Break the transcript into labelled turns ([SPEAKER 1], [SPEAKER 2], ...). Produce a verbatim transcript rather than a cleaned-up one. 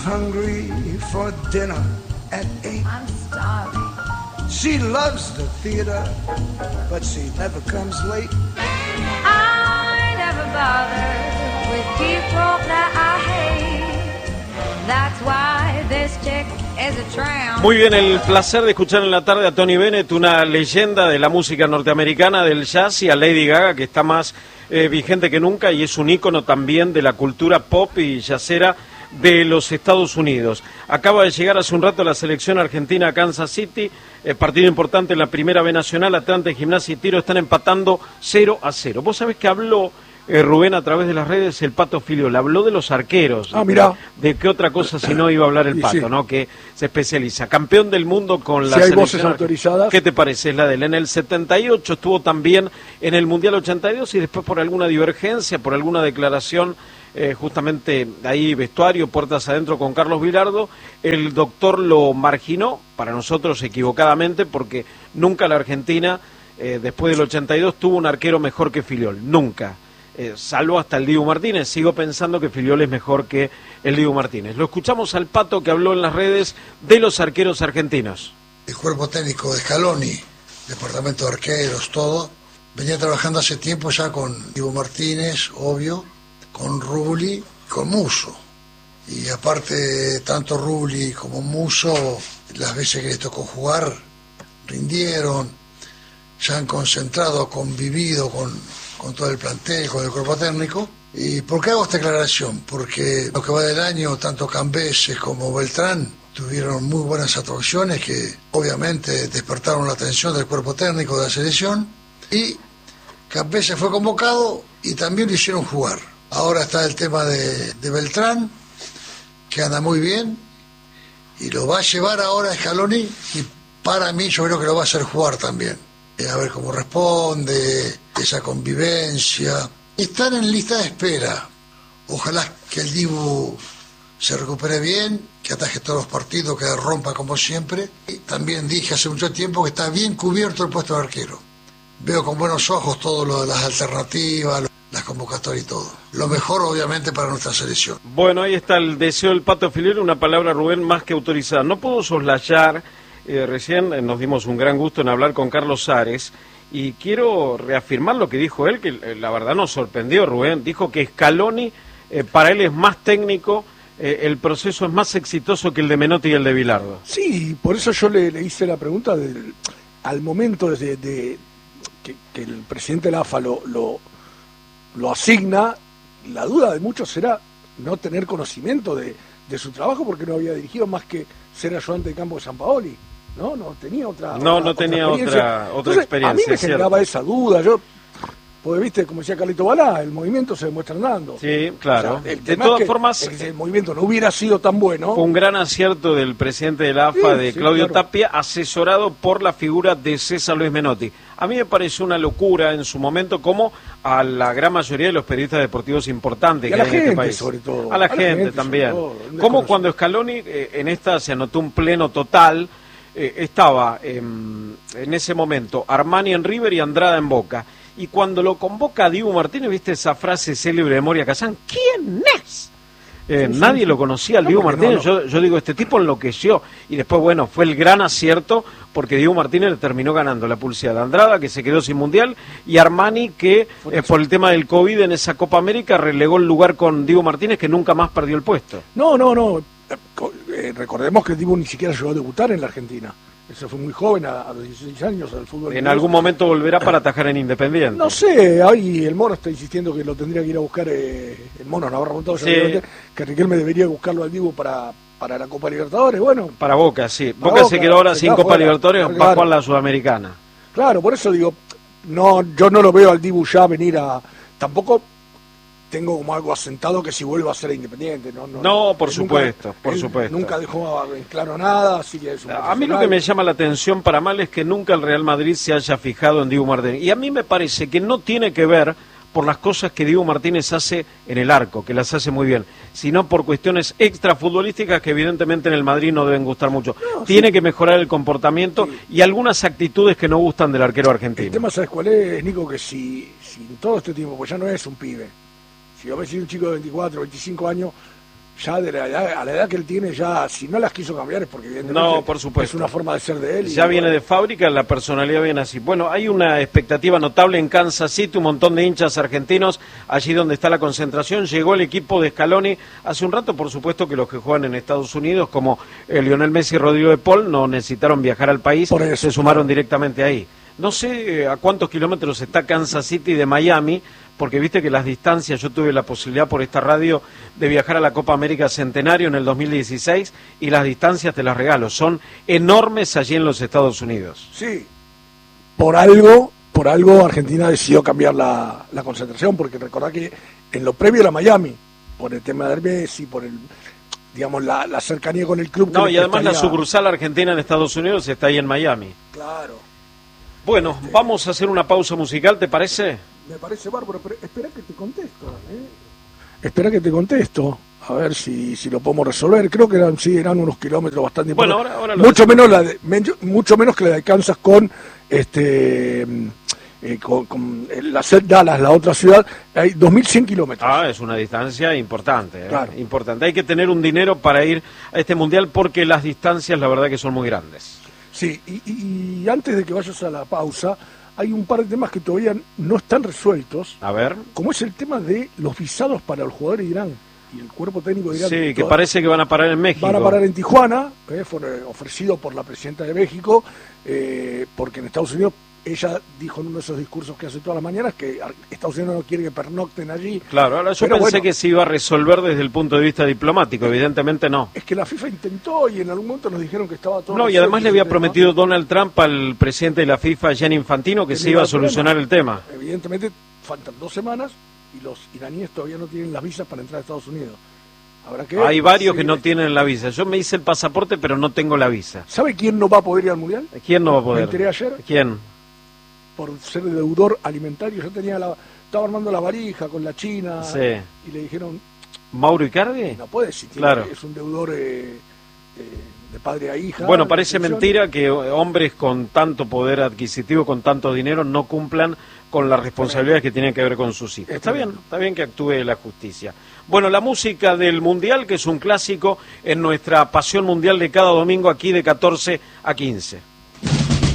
[SPEAKER 1] hungry for dinner at eight.
[SPEAKER 2] I'm starving.
[SPEAKER 1] She loves the theater, but she never comes late.
[SPEAKER 2] I never bother with people that I hate. That's why this chick is a tramp.
[SPEAKER 3] Muy bien, el placer de escuchar en la tarde a Tony Bennett, una leyenda de la música norteamericana, del jazz, y a Lady Gaga, que está más eh, vigente que nunca y es un ícono también de la cultura pop y jazzera de los Estados Unidos. Acaba de llegar hace un rato la selección argentina a Kansas City, eh, partido importante en la Primera B Nacional. Atlanta, Gimnasia y Tiro están empatando cero a cero. Vos sabés que habló eh, Rubén a través de las redes, el Pato Filiol, habló de los arqueros.
[SPEAKER 4] Ah, mirá.
[SPEAKER 3] De, de qué otra cosa si no iba a hablar el Pato, sí, sí. ¿no? Que se especializa. Campeón del mundo con la
[SPEAKER 4] si hay
[SPEAKER 3] selección.
[SPEAKER 4] Voces autorizadas.
[SPEAKER 3] ¿Qué te parece? Es la de él. En el setenta y ocho estuvo también en el Mundial ochenta y dos y después por alguna divergencia, por alguna declaración, Eh, justamente ahí vestuario, puertas adentro con Carlos Vilardo, el doctor lo marginó, para nosotros equivocadamente, porque nunca la Argentina, eh, después del ochenta y dos, tuvo un arquero mejor que Filiol, nunca, eh, salvo hasta el Dibu Martínez. Sigo pensando que Filiol es mejor que el Dibu Martínez. Lo escuchamos al Pato, que habló en las redes de los arqueros argentinos.
[SPEAKER 5] El cuerpo técnico de Scaloni, departamento de arqueros, todo, venía trabajando hace tiempo ya con Dibu Martínez, obvio, con Rulli, con Musso. Y aparte, tanto Rulli como Musso, las veces que les tocó jugar, rindieron, ya han concentrado, convivido con, con todo el plantel, con el cuerpo técnico. ¿Y por qué hago esta aclaración? Porque lo que va del año, tanto Cambeses como Beltrán tuvieron muy buenas actuaciones que obviamente despertaron la atención del cuerpo técnico de la selección. Y Cambeses fue convocado y también lo hicieron jugar. Ahora está el tema de, de Beltrán, que anda muy bien, y lo va a llevar ahora a Scaloni, y para mí yo creo que lo va a hacer jugar también. Eh, a ver cómo responde, esa convivencia. Están en lista de espera. Ojalá que el Dibu se recupere bien, que ataje todos los partidos, que rompa como siempre. Y también dije hace mucho tiempo que está bien cubierto el puesto de arquero. Veo con buenos ojos todo lo de las alternativas, las convocatorias y todo. Lo mejor, obviamente, para nuestra selección.
[SPEAKER 3] Bueno, ahí está el deseo del Pato Filiol, una palabra, Rubén, más que autorizada. No puedo soslayar, eh, recién eh, nos dimos un gran gusto en hablar con Carlos Ares, y quiero reafirmar lo que dijo él, que eh, la verdad nos sorprendió, Rubén. Dijo que Scaloni, eh, para él es más técnico, eh, el proceso es más exitoso que el de Menotti y el de Bilardo.
[SPEAKER 4] Sí, por eso yo le, le hice la pregunta del, al momento de, de que, que el presidente de la A F A lo... lo lo asigna. La duda de muchos será no tener conocimiento de, de su trabajo, porque no había dirigido más que ser ayudante de campo de Sampaoli, ¿no? No tenía otra
[SPEAKER 3] No,
[SPEAKER 4] otra,
[SPEAKER 3] no tenía otra, otra, otra
[SPEAKER 4] Entonces,
[SPEAKER 3] experiencia.
[SPEAKER 4] A mí me generaba
[SPEAKER 3] cierto.
[SPEAKER 4] esa duda, yo, porque viste, como decía Carlito Balá, el movimiento se demuestra andando.
[SPEAKER 3] Sí, claro.
[SPEAKER 4] O sea, el
[SPEAKER 3] de
[SPEAKER 4] tema
[SPEAKER 3] todas
[SPEAKER 4] es que
[SPEAKER 3] formas,
[SPEAKER 4] el, el movimiento no hubiera sido tan bueno.
[SPEAKER 3] Fue un gran acierto del presidente de la A F A,
[SPEAKER 4] Sí,
[SPEAKER 3] de
[SPEAKER 4] sí,
[SPEAKER 3] Claudio
[SPEAKER 4] claro.
[SPEAKER 3] Tapia, asesorado por la figura de César Luis Menotti. A mí me pareció una locura en su momento, como a la gran mayoría de los periodistas deportivos importantes
[SPEAKER 4] Y a
[SPEAKER 3] que
[SPEAKER 4] la
[SPEAKER 3] hay en
[SPEAKER 4] gente,
[SPEAKER 3] este país.
[SPEAKER 4] sobre todo.
[SPEAKER 3] A la
[SPEAKER 4] A la
[SPEAKER 3] gente,
[SPEAKER 4] gente,
[SPEAKER 3] también.
[SPEAKER 4] sobre todo, un
[SPEAKER 3] Como
[SPEAKER 4] desconocido.
[SPEAKER 3] cuando Scaloni eh, en esta se anotó un pleno total, eh, estaba eh, en ese momento Armani en River y Andrada en Boca. Y cuando lo convoca a Dibu Martínez, ¿viste esa frase célebre de Moria Kazán? ¿Quién es? Eh,
[SPEAKER 4] Sí,
[SPEAKER 3] nadie
[SPEAKER 4] sí,
[SPEAKER 3] lo
[SPEAKER 4] sí.
[SPEAKER 3] conocía al
[SPEAKER 4] No,
[SPEAKER 3] Dibu
[SPEAKER 4] porque
[SPEAKER 3] Martínez.
[SPEAKER 4] no, no.
[SPEAKER 3] Yo, yo digo, este tipo enloqueció. Y después, bueno, fue el gran acierto, porque Dibu Martínez le terminó ganando la pulsada de Andrada, que se quedó sin mundial, y Armani, que eh, por el tema del COVID en esa Copa América relegó el lugar con Dibu Martínez, que nunca más perdió el puesto.
[SPEAKER 4] No, no, no. Eh, recordemos que el Dibu ni siquiera llegó a debutar en la Argentina. Él se fue muy joven, a, a los dieciséis años, al fútbol.
[SPEAKER 3] En
[SPEAKER 4] inglés.
[SPEAKER 3] algún momento volverá para atajar en Independiente.
[SPEAKER 4] No sé, ahí el Mono está insistiendo que lo tendría que ir a buscar, eh, el Mono Navarro Montado,
[SPEAKER 3] Sí.
[SPEAKER 4] que Riquelme debería buscarlo al Dibu para, para la Copa Libertadores. Bueno,
[SPEAKER 3] Para Boca, sí.
[SPEAKER 4] Para
[SPEAKER 3] Boca,
[SPEAKER 4] Boca,
[SPEAKER 3] se quedó ahora
[SPEAKER 4] se
[SPEAKER 3] sin
[SPEAKER 4] queda
[SPEAKER 3] Copa
[SPEAKER 4] fuera.
[SPEAKER 3] Libertadores, va a
[SPEAKER 4] Claro.
[SPEAKER 3] jugar la Sudamericana.
[SPEAKER 4] claro, por eso digo, no, yo no lo veo al Dibu ya venir a... Tampoco tengo como algo asentado que si vuelva a ser Independiente. No, no,
[SPEAKER 3] No, por
[SPEAKER 4] él
[SPEAKER 3] supuesto,
[SPEAKER 4] nunca,
[SPEAKER 3] por
[SPEAKER 4] él
[SPEAKER 3] supuesto.
[SPEAKER 4] Nunca dejó en claro nada, así que es un
[SPEAKER 3] A mí lo que me llama la atención para mal es que nunca el Real Madrid se haya fijado en Dibu Martínez. Y a mí me parece que no tiene que ver por las cosas que Dibu Martínez hace en el arco, que las hace muy bien, sino por cuestiones extrafutbolísticas que evidentemente en el Madrid no deben gustar mucho.
[SPEAKER 4] No,
[SPEAKER 3] tiene
[SPEAKER 4] sí.
[SPEAKER 3] que mejorar el comportamiento
[SPEAKER 4] Sí.
[SPEAKER 3] y algunas actitudes que no gustan del arquero argentino.
[SPEAKER 4] El tema, ¿sabes cuál es, Nico? Que si, si en todo este tiempo, pues ya no es un pibe, si yo ves un chico de veinticuatro, veinticinco años, ya de la edad, a la edad que él tiene, ya si no las quiso cambiar es porque evidentemente
[SPEAKER 3] No, por supuesto.
[SPEAKER 4] es una forma de ser de él.
[SPEAKER 3] Ya
[SPEAKER 4] y,
[SPEAKER 3] viene de fábrica, la personalidad viene así. Bueno, hay una expectativa notable en Kansas City, un montón de hinchas argentinos, allí donde está la concentración. Llegó el equipo de Scaloni hace un rato, por supuesto que los que juegan en Estados Unidos, como eh, Lionel Messi y Rodrigo de Paul, no necesitaron viajar al país,
[SPEAKER 4] Por eso,
[SPEAKER 3] se sumaron directamente ahí. No sé eh, a cuántos kilómetros está Kansas City de Miami, porque viste que las distancias, yo tuve la posibilidad por esta radio de viajar a la Copa América Centenario en el dos mil dieciséis, y las distancias, te las regalo, son enormes allí en los Estados Unidos.
[SPEAKER 4] Sí, por algo, por algo Argentina decidió cambiar la, la concentración, porque recordá que en lo previo era Miami, por el tema de Messi, por el, digamos, la, la cercanía con el club.
[SPEAKER 3] No,
[SPEAKER 4] que
[SPEAKER 3] y además la
[SPEAKER 4] estaría...
[SPEAKER 3] sucursal argentina en Estados Unidos está ahí en Miami.
[SPEAKER 4] Claro.
[SPEAKER 3] Bueno,
[SPEAKER 4] Este...
[SPEAKER 3] vamos a hacer una pausa musical, ¿te parece?
[SPEAKER 4] Me parece bárbaro, pero espera que te contesto. ¿eh? Espera que te contesto. A ver si, si lo podemos resolver. Creo que eran, sí, eran unos kilómetros bastante
[SPEAKER 3] bueno,
[SPEAKER 4] importantes.
[SPEAKER 3] ahora, ahora
[SPEAKER 4] mucho menos la de, mucho menos que la de Kansas con este eh, con, con la C E T Dallas, la otra ciudad. Hay dos mil cien kilómetros.
[SPEAKER 3] Ah, es una distancia importante, ¿eh?
[SPEAKER 4] Claro.
[SPEAKER 3] Importante. Hay que tener un dinero para ir a este mundial porque las distancias, la verdad, que son muy grandes.
[SPEAKER 4] Sí, y, y, y antes de que vayas a la pausa, hay un par de temas que todavía no están resueltos.
[SPEAKER 3] A ver.
[SPEAKER 4] Como es el tema de los visados para los jugadores de Irán y el cuerpo técnico de Irán.
[SPEAKER 3] Sí, que parece que van a parar en México.
[SPEAKER 4] Van a parar en Tijuana, eh, fue ofrecido por la presidenta de México, eh, porque en Estados Unidos, ella dijo en uno de esos discursos que hace todas las mañanas que Estados Unidos no quiere que pernocten allí.
[SPEAKER 3] Claro, ahora yo
[SPEAKER 4] Pero
[SPEAKER 3] pensé
[SPEAKER 4] bueno,
[SPEAKER 3] que se iba a resolver desde el punto de vista diplomático, evidentemente no.
[SPEAKER 4] Es que la FIFA intentó y en algún momento nos dijeron que estaba todo...
[SPEAKER 3] No, y además le había prometido Donald Trump al presidente de la FIFA, Gianni Infantino, que se iba a solucionar el tema.
[SPEAKER 4] Evidentemente faltan dos semanas y los iraníes todavía no tienen las visas para entrar a Estados Unidos. Habrá que
[SPEAKER 3] Hay varios
[SPEAKER 4] seguir.
[SPEAKER 3] que no tienen la visa. Yo me hice el pasaporte, pero no tengo la visa.
[SPEAKER 4] ¿Sabe quién no va a poder ir al Mundial?
[SPEAKER 3] ¿Quién no va a
[SPEAKER 4] Me
[SPEAKER 3] poder?
[SPEAKER 4] enteré ayer.
[SPEAKER 3] ¿Quién?
[SPEAKER 4] Por ser deudor alimentario. Yo tenía la, estaba armando la valija con la China
[SPEAKER 3] Sí.
[SPEAKER 4] y le dijeron,
[SPEAKER 3] ¿Mauro Icardi?
[SPEAKER 4] no puede, si tiene,
[SPEAKER 3] Claro.
[SPEAKER 4] es un deudor eh, eh, de padre a hija.
[SPEAKER 3] Bueno, parece
[SPEAKER 4] Atención.
[SPEAKER 3] mentira que hombres con tanto poder adquisitivo, con tanto dinero, no cumplan con las responsabilidades que tienen que ver con sus hijos. Está bien, está bien que actúe la justicia. Bueno, la música del Mundial, que es un clásico en nuestra pasión mundial de cada domingo aquí de catorce a quince.